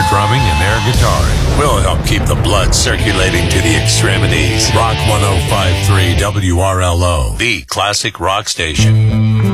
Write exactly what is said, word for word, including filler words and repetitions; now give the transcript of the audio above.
drumming and air guitaring. We'll help keep the blood circulating to the extremities. Rock one oh five point three W R L O, the classic rock station.